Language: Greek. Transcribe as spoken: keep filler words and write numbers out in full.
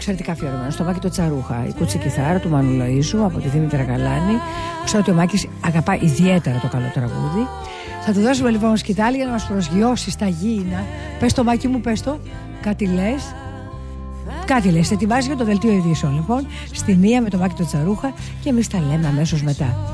εξαιρετικά αφιερωμένο στο Μάκη το Τσαρούχα. Η κούτσι κιθάρα του Μανου Λοΐζου από τη Δήμητρα Γαλάνη. Ξέρω ότι ο Μάκης αγαπά ιδιαίτερα το καλό τραγούδι. Θα του δώσουμε λοιπόν σκητάλη για να μας προσγειώσει στα γήινα. Πες το Μάκη μου, πες το. Κάτι λες. Κάτι λες. Ετοιμάζει για το δελτίο ειδήσεων λοιπόν. Στη μία με το Μάκη το Τσαρούχα και εμείς τα λέμε αμέσως μετά.